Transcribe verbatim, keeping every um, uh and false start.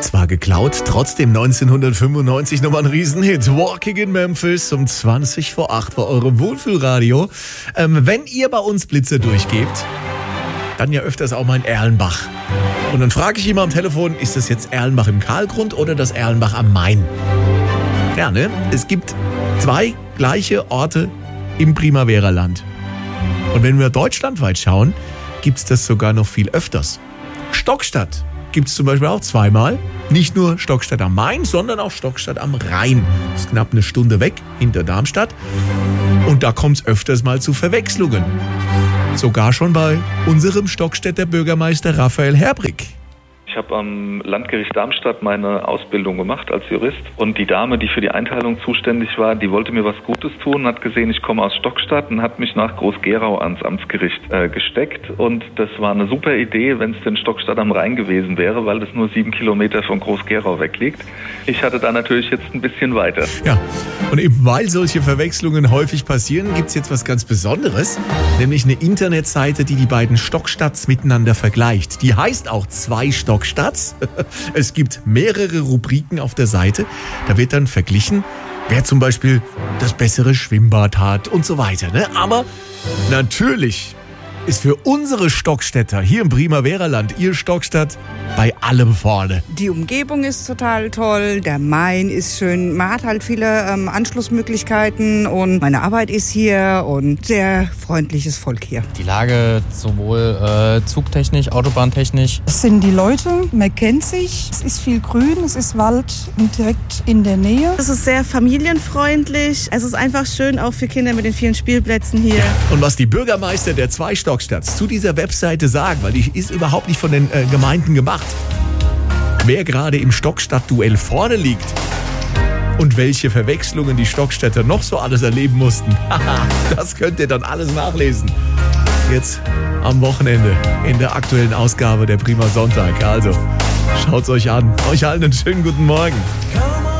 Zwar geklaut, trotzdem neunzehnhundertfünfundneunzig nochmal ein Riesenhit. Walking in Memphis um zwanzig vor acht bei eurem Wohlfühlradio. Ähm, wenn ihr bei uns Blitze durchgebt, dann ja öfters auch mal in Erlenbach. Und dann frage ich immer am Telefon, ist das jetzt Erlenbach im Karlgrund oder das Erlenbach am Main? Ja, ne? Es gibt zwei gleiche Orte im Primavera-Land. Und wenn wir deutschlandweit schauen, gibt es das sogar noch viel öfters. Stockstadt gibt es zum Beispiel auch zweimal. Nicht nur Stockstadt am Main, sondern auch Stockstadt am Rhein. Das ist knapp eine Stunde weg, hinter Darmstadt. Und da kommt es öfters mal zu Verwechslungen. Sogar schon bei unserem Stockstädter Bürgermeister Raphael Herbrig. Ich habe am Landgericht Darmstadt meine Ausbildung gemacht als Jurist und die Dame, die für die Einteilung zuständig war, die wollte mir was Gutes tun, hat gesehen, ich komme aus Stockstadt und hat mich nach Groß-Gerau ans Amtsgericht äh, gesteckt und das war eine super Idee, wenn es denn Stockstadt am Rhein gewesen wäre, weil das nur sieben Kilometer von Groß-Gerau weg liegt. Ich hatte da natürlich jetzt ein bisschen weiter. Ja, und eben weil solche Verwechslungen häufig passieren, gibt es jetzt was ganz Besonderes, nämlich eine Internetseite, die die beiden Stockstadts miteinander vergleicht. Die heißt auch zwei Stockstadt. Es gibt mehrere Rubriken auf der Seite. Da wird dann verglichen, wer zum Beispiel das bessere Schwimmbad hat und so weiter. Ne? Aber natürlich ist für unsere Stockstädter hier im Primavera-Land, ihr Stockstadt, bei allem vorne. Die Umgebung ist total toll, der Main ist schön, man hat halt viele ähm, Anschlussmöglichkeiten und meine Arbeit ist hier und sehr freundliches Volk hier. Die Lage sowohl äh, zugtechnisch, autobahntechnisch. Es sind die Leute, man kennt sich, es ist viel Grün, es ist Wald und direkt in der Nähe. Es ist sehr familienfreundlich, es ist einfach schön auch für Kinder mit den vielen Spielplätzen hier. Und was die Bürgermeister der zwei Stockstadts zu dieser Webseite sagen, weil die ist überhaupt nicht von den äh, Gemeinden gemacht. Wer gerade im Stockstadt-Duell vorne liegt und welche Verwechslungen die Stockstädter noch so alles erleben mussten, das könnt ihr dann alles nachlesen. Jetzt am Wochenende in der aktuellen Ausgabe der Prima Sonntag. Also, schaut's euch an. Euch allen einen schönen guten Morgen.